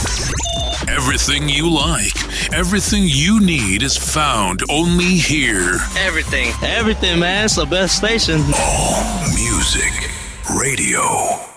Everything you like, everything you need is found only here. Everything, man. It's the best station. All Music Radio.